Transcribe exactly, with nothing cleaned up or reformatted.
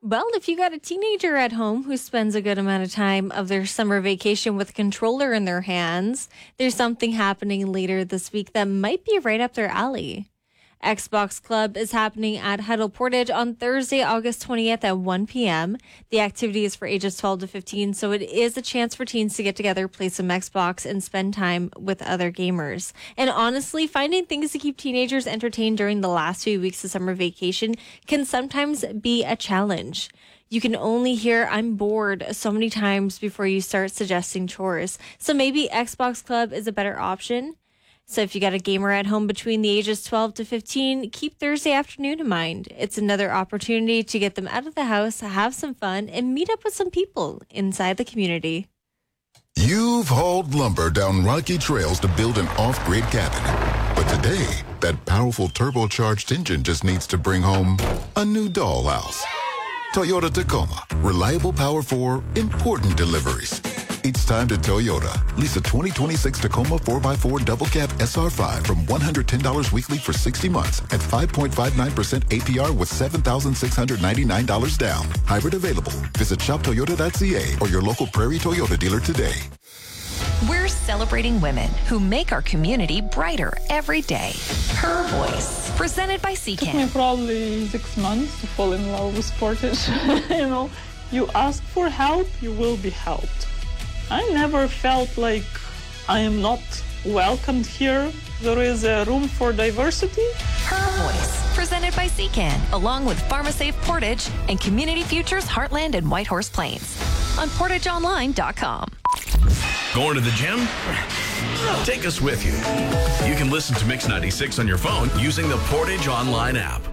Well, if you got a teenager at home who spends a good amount of time of their summer vacation with a controller in their hands, there's something happening later this week that might be right up their alley. Xbox Club is happening at Huddle Portage on Thursday, August twentieth at one p.m. The activity is for ages twelve to fifteen, so it is a chance for teens to get together, play some Xbox, and spend time with other gamers. And honestly, finding things to keep teenagers entertained during the last few weeks of summer vacation can sometimes be a challenge. You can only hear "I'm bored" so many times before you start suggesting chores. So maybe Xbox Club is a better option. So if you got a gamer at home between the ages twelve to fifteen, keep Thursday afternoon in mind. It's another opportunity to get them out of the house, have some fun, and meet up with some people inside the community. You've hauled lumber down rocky trails to build an off-grid cabin. But today, that powerful turbocharged engine just needs to bring home a new dollhouse. Toyota Tacoma. Reliable power for important deliveries. It's time to Toyota. Lease a twenty twenty-six Tacoma four by four Double Cab S R five from one hundred ten dollars weekly for sixty months at five point five nine percent A P R with seven thousand six hundred ninety-nine dollars down. Hybrid available. Visit shop toyota dot c a or your local Prairie Toyota dealer today. We're celebrating women who make our community brighter every day. Her Voice, presented by It took me C K A N. probably six months to fall in love with Portage. You know, you ask for help, you will be helped. I never felt like I am not welcomed here. There is a room for diversity. Her Voice, presented by C K A N, along with PharmaSafe Portage and Community Futures Heartland and Whitehorse Plains on portage online dot com. Going to the gym? Take us with you. You can listen to Mix ninety-six on your phone using the Portage Online app.